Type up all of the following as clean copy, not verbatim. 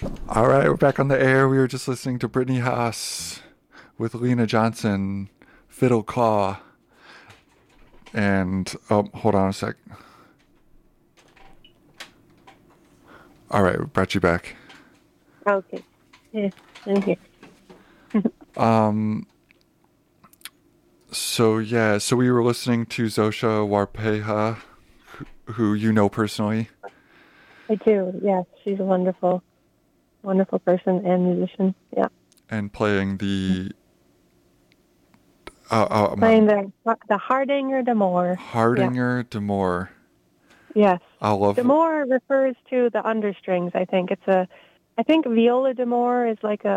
All right, we're back on the air. We were just listening to Brittany Haas with Lena Johnson, Fiddle Claw, and oh, hold on a sec. All right, we brought you back. Okay. Yeah, in here. Um, so we were listening to Zosha Warpeha, who you know personally, I do. Yes, she's a wonderful, wonderful person and musician. Yeah. and playing the Playing the Hardanger d'Amour. Yeah. Hardinger d'Amour. Yes. I love. D'Amour refers to the understrings. I think viola d'Amour is like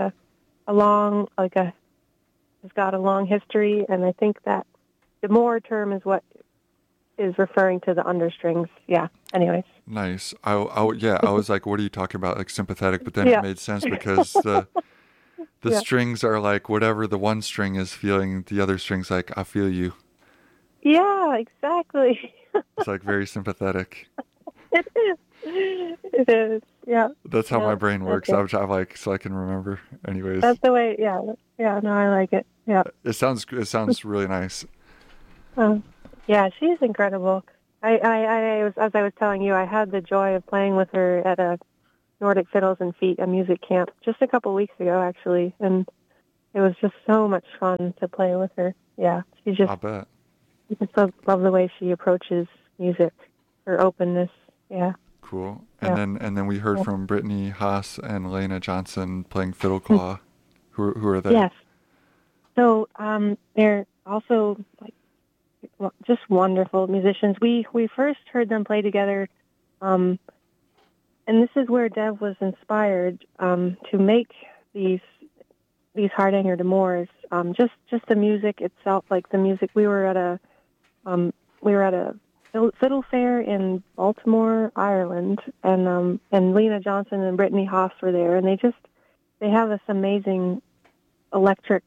has got a long history, and I think that d'Amour term is what is referring to the understrings. Yeah. Anyways. Nice. I was like, what are you talking about? Like sympathetic, but then it Yeah. made sense because the Yeah. strings are like whatever the one string is feeling, the other string's like, I feel you. Yeah. Exactly. It's like very sympathetic. It is. It is. Yeah. That's how my Yeah. brain works. Okay. I'm like, so I can remember. Anyways, That's the way. Yeah. Yeah. No, I like it. Yeah. it sounds really nice. Uh, yeah. She's incredible. I was, as I was telling you, I had the joy of playing with her at a Nordic Fiddles and Feet, a music camp, just a couple weeks ago, actually, and it was just so much fun to play with her. Yeah. I bet. I just love the way she approaches music, her openness. Yeah. Cool. Yeah. And then we heard Yeah. from Brittany Haas and Lena Johnson playing Fiddle Claw. Who are they? Yes. So they're also just wonderful musicians. We first heard them play together, and this is where Dev was inspired to make these Hardanger d'Amours. Just the music itself, like the music. We were at a fiddle fair in Baltimore, Ireland, and Lena Johnson and Brittany Haas were there, and they have this amazing electric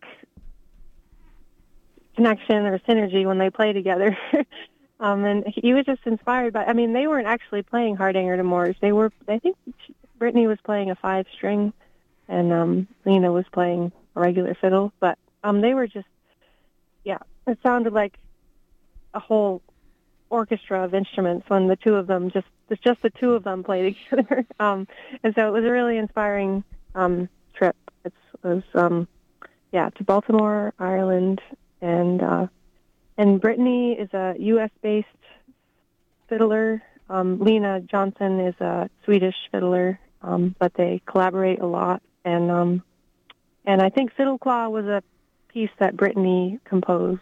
connection or synergy when they play together. And he was just inspired by, I mean, they weren't actually playing Hardanger d'Amours. I think Brittany was playing a 5-string and Lena was playing a regular fiddle, but they were just, yeah, it sounded like a whole orchestra of instruments when the two of them it's just the two of them play together. And so it was a really inspiring trip. It was to Baltimore, Ireland, and Brittany is a U.S.-based fiddler. Lena Johnson is a Swedish fiddler, but they collaborate a lot. And I think Fiddle Claw was a piece that Brittany composed.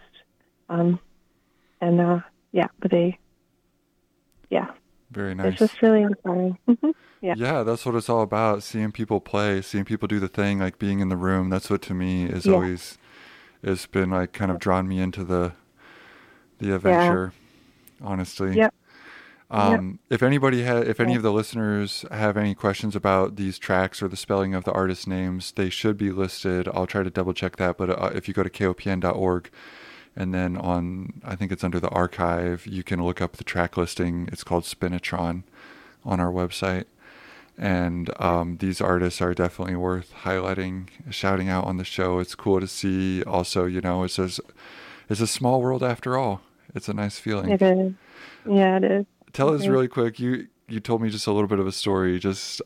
Very It's nice. just really inspiring. Yeah. Yeah, that's what it's all about. Seeing people play, seeing people do the thing, like being in the room. That's what to me is Yeah. always has been like kind of drawn me into the Yeah. adventure. Honestly. Yep. Yep. If anybody if any Yeah. of the listeners have any questions about these tracks or the spelling of the artist names, they should be listed. I'll try to double check that. But if you go to kopn.org and then I think it's under the archive, you can look up the track listing. It's called Spinatron on our website. And these artists are definitely worth highlighting, shouting out on the show. It's cool to see. Also, it's a small world after all. It's a nice feeling. It is. Yeah, it is. Tell us Okay. really quick. You told me just a little bit of a story. Just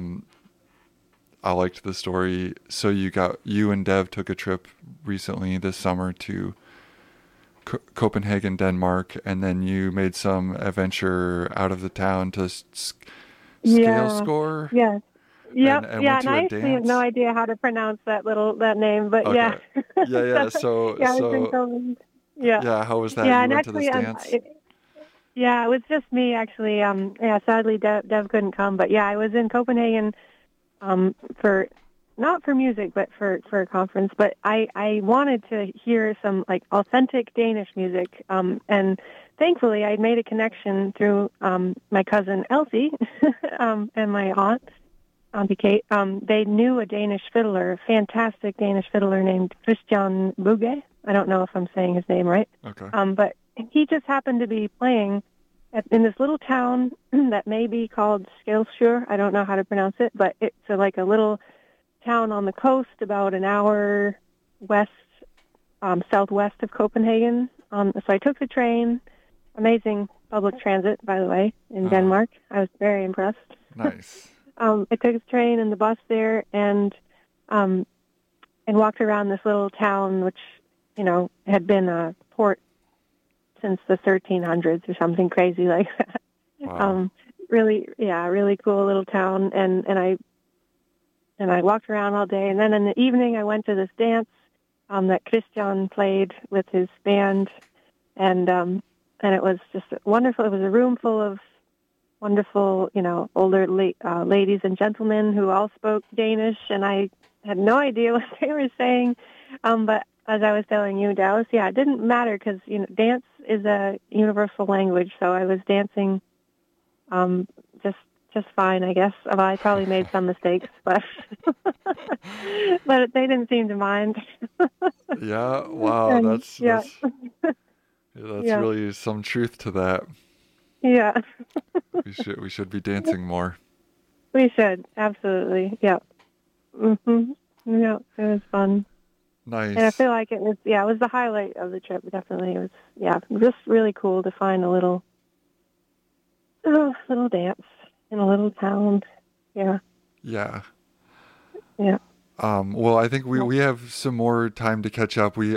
I liked the story. So you and Dev took a trip recently this summer to Copenhagen, Denmark, and then you made some adventure out of the town to scale Yeah. score Yes. Yep. and Yeah, went and to a I actually have no dance. idea how to pronounce that name, but yeah. Okay. Yeah. Yeah, it's in So Copenhagen. Yeah. yeah. How was that? Yeah, You and went to this actually, dance? yeah, it was just me actually. Yeah, sadly, Dev couldn't come, but yeah, I was in Copenhagen for not for music, but for a conference. But I wanted to hear some like authentic Danish music, and thankfully, I made a connection through my cousin Elsie and my aunt. Auntie Kate, they knew a Danish fiddler, a fantastic Danish fiddler named Christian Bugge. I don't know if I'm saying his name right. Okay. But he just happened to be playing in this little town that may be called Skelskjør. I don't know how to pronounce it, but it's like a little town on the coast, about an hour west, southwest of Copenhagen. So I took the train. Amazing public transit, by the way, in Denmark. I was very impressed. Nice. I took the train and the bus there, and walked around this little town, which, had been a port since the 1300s or something crazy like that. Wow. Really cool little town, and I walked around all day, and then in the evening I went to this dance that Christian played with his band, and it was just wonderful. It was a room full of wonderful, older ladies and gentlemen who all spoke Danish, and I had no idea what they were saying. But as I was telling you, Dallas, it didn't matter because, dance is a universal language, so I was dancing just fine, I guess. Well, I probably made some mistakes, but but they didn't seem to mind. Yeah. Wow. And, That's really some truth to that. Yeah. We should be dancing more. We should, absolutely. Yeah. Mhm. Yeah, it was fun. Nice. And I feel like it was the highlight of the trip, definitely. It was, just really cool to find a little dance in a little town. Yeah. Yeah. Yeah. Well, I think we have some more time to catch up.